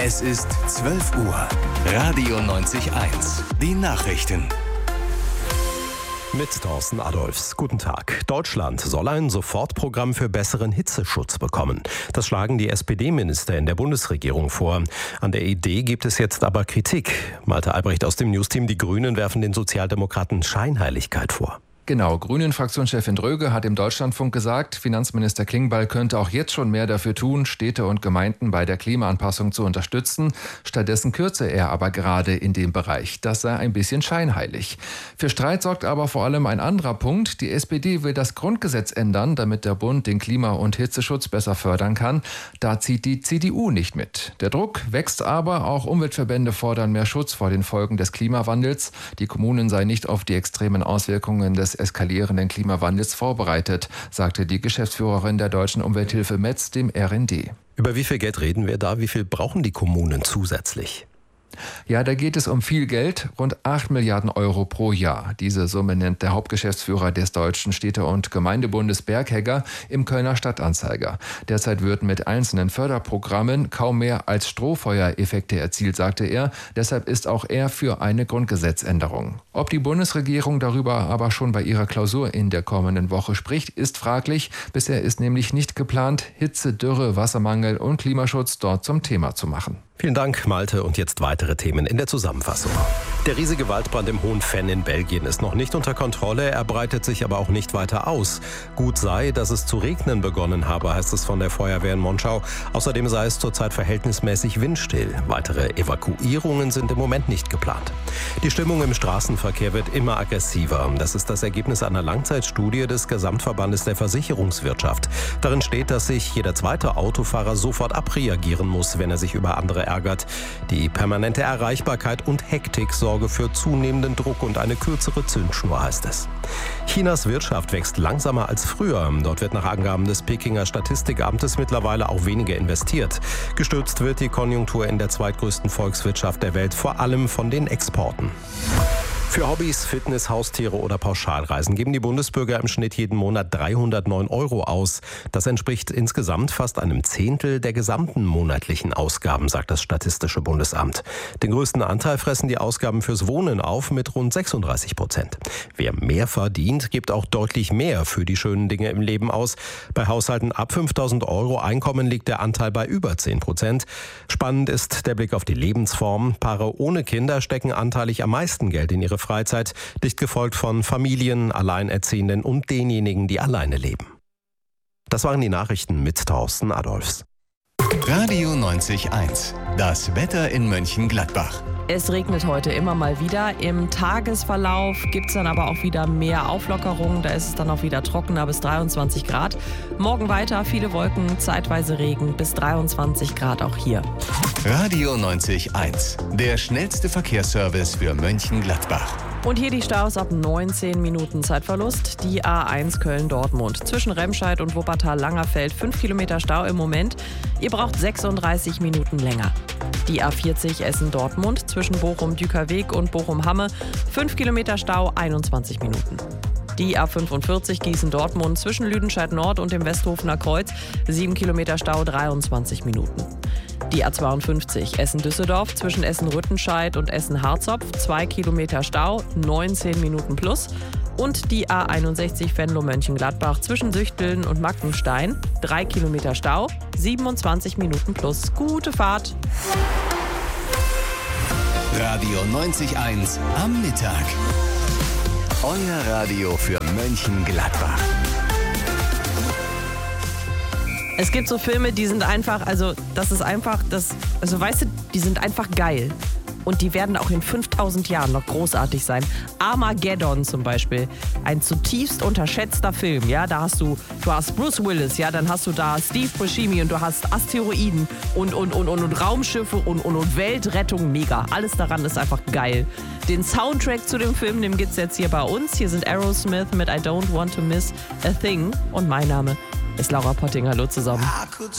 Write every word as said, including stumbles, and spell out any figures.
Es ist zwölf Uhr. Radio neunzig Komma eins. Die Nachrichten. Mit Thorsten Adolfs. Guten Tag. Deutschland soll ein Sofortprogramm für besseren Hitzeschutz bekommen. Das schlagen die S P D-Minister in der Bundesregierung vor. An der Idee gibt es jetzt aber Kritik. Malte Albrecht aus dem Newsteam. Die Grünen werfen den Sozialdemokraten Scheinheiligkeit vor. Genau, Grünen-Fraktionschefin Dröge hat im Deutschlandfunk gesagt, Finanzminister Klingbeil könnte auch jetzt schon mehr dafür tun, Städte und Gemeinden bei der Klimaanpassung zu unterstützen. Stattdessen kürze er aber gerade in dem Bereich. Das sei ein bisschen scheinheilig. Für Streit sorgt aber vor allem ein anderer Punkt. Die S P D will das Grundgesetz ändern, damit der Bund den Klima- und Hitzeschutz besser fördern kann. Da zieht die C D U nicht mit. Der Druck wächst aber, auch Umweltverbände fordern mehr Schutz vor den Folgen des Klimawandels. Die Kommunen seien nicht auf die extremen Auswirkungen des eskalierenden Klimawandels vorbereitet, sagte die Geschäftsführerin der Deutschen Umwelthilfe Metz dem R N D. Über wie viel Geld reden wir da? Wie viel brauchen die Kommunen zusätzlich? Ja, da geht es um viel Geld, rund acht Milliarden Euro pro Jahr. Diese Summe nennt der Hauptgeschäftsführer des Deutschen Städte- und Gemeindebundes Berghegger im Kölner Stadtanzeiger. Derzeit wird mit einzelnen Förderprogrammen kaum mehr als Strohfeuereffekte erzielt, sagte er. Deshalb ist auch er für eine Grundgesetzänderung. Ob die Bundesregierung darüber aber schon bei ihrer Klausur in der kommenden Woche spricht, ist fraglich. Bisher ist nämlich nicht geplant, Hitze, Dürre, Wassermangel und Klimaschutz dort zum Thema zu machen. Vielen Dank, Malte. Und jetzt weitere Themen in der Zusammenfassung. Der riesige Waldbrand im Hohen Venn in Belgien ist noch nicht unter Kontrolle, er breitet sich aber auch nicht weiter aus. Gut sei, dass es zu regnen begonnen habe, heißt es von der Feuerwehr in Monschau. Außerdem sei es zurzeit verhältnismäßig windstill. Weitere Evakuierungen sind im Moment nicht geplant. Die Stimmung im Straßenverkehr wird immer aggressiver. Das ist das Ergebnis einer Langzeitstudie des Gesamtverbandes der Versicherungswirtschaft. Darin steht, dass sich jeder zweite Autofahrer sofort abreagieren muss, wenn er sich über andere ärgert. Die permanente Erreichbarkeit und Hektik sorge für zunehmenden Druck und eine kürzere Zündschnur, heißt es. Chinas Wirtschaft wächst langsamer als früher. Dort wird nach Angaben des Pekinger Statistikamtes mittlerweile auch weniger investiert. Gestützt wird die Konjunktur in der zweitgrößten Volkswirtschaft der Welt, vor allem von den Exporten. Für Hobbys, Fitness, Haustiere oder Pauschalreisen geben die Bundesbürger im Schnitt jeden Monat dreihundertneun Euro aus. Das entspricht insgesamt fast einem Zehntel der gesamten monatlichen Ausgaben, sagt das Statistische Bundesamt. Den größten Anteil fressen die Ausgaben fürs Wohnen auf mit rund sechsunddreißig Prozent. Wer mehr verdient, gibt auch deutlich mehr für die schönen Dinge im Leben aus. Bei Haushalten ab fünftausend Euro Einkommen liegt der Anteil bei über zehn Prozent. Spannend ist der Blick auf die Lebensform. Paare ohne Kinder stecken anteilig am meisten Geld in ihre Freizeit, dicht gefolgt von Familien, Alleinerziehenden und denjenigen, die alleine leben. Das waren die Nachrichten mit Thorsten Adolfs. Radio neunzig Komma eins. Das Wetter in Mönchengladbach. Es regnet heute immer mal wieder. Im Tagesverlauf gibt es dann aber auch wieder mehr Auflockerungen. Da ist es dann auch wieder trockener bis dreiundzwanzig Grad. Morgen weiter viele Wolken, zeitweise Regen bis dreiundzwanzig Grad auch hier. Radio neunzig Komma eins. Der schnellste Verkehrsservice für Mönchengladbach. Und hier die Staus ab neunzehn Minuten Zeitverlust. Die A eins Köln-Dortmund. Zwischen Remscheid und Wuppertal-Langerfeld fünf Kilometer Stau im Moment. Ihr braucht sechsunddreißig Minuten länger. Die A vierzig Essen-Dortmund zwischen Bochum-Dükerweg und Bochum-Hamme. fünf Kilometer Stau, einundzwanzig Minuten. Die A fünfundvierzig Gießen-Dortmund zwischen Lüdenscheid-Nord und dem Westhofener Kreuz. sieben Kilometer Stau, dreiundzwanzig Minuten. Die A zweiundfünfzig Essen-Düsseldorf zwischen Essen-Rüttenscheid und Essen-Harzopf. zwei Kilometer Stau, neunzehn Minuten plus. Und die A einundsechzig Venlo-Mönchengladbach zwischen Süchteln und Mackenstein. drei Kilometer Stau, siebenundzwanzig Minuten plus. Gute Fahrt! Radio neunzig Komma eins am Mittag. Euer Radio für Mönchengladbach. Es gibt so Filme, die sind einfach, also das ist einfach, das, also weißt du, die sind einfach geil. Und die werden auch in fünftausend Jahren noch großartig sein. Armageddon zum Beispiel, ein zutiefst unterschätzter Film. Ja, da hast du, du hast Bruce Willis, ja, dann hast du da Steve Buscemi und du hast Asteroiden und, und, und, und, und Raumschiffe und, und, und Weltrettung. Mega. Alles daran ist einfach geil. Den Soundtrack zu dem Film, den gibt's jetzt hier bei uns. Hier sind Aerosmith mit I Don't Want to Miss a Thing. Und mein Name ist Laura Potting. Hallo zusammen.